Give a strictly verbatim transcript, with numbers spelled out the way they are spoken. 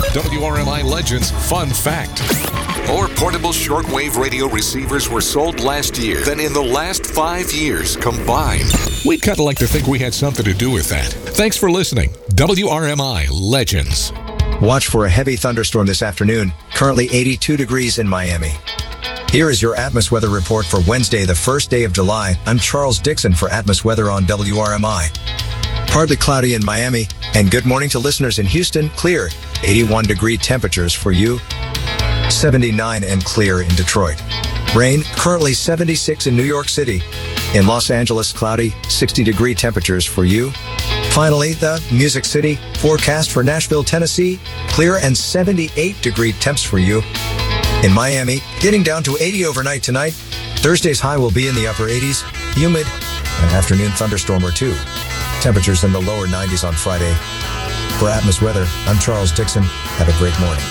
W R M I Legends Fun Fact. More portable shortwave radio receivers were sold last year than in the last five years combined. We'd kind of like to think we had something to do with that. Thanks for listening. W R M I Legends. Watch for a heavy thunderstorm this afternoon. Currently eighty-two degrees in Miami. Here is your Atmos weather report for Wednesday, the first day of July. I'm Charles Dixon for Atmos Weather on W R M I. Partly cloudy in Miami, and good morning to listeners in Houston. Clear, eighty-one degree temperatures for you. seventy-nine and clear in Detroit. Rain, currently seventy-six in New York City. In Los Angeles, cloudy, sixty degree temperatures for you. Finally, the Music City forecast for Nashville, Tennessee, clear and seventy-eight degree temps for you. In Miami, getting down to eighty overnight tonight. Thursday's high will be in the upper eighties, humid, an afternoon thunderstorm or two. Temperatures in the lower nineties on Friday. For Atmos Weather, I'm Charles Dixon. Have a great morning.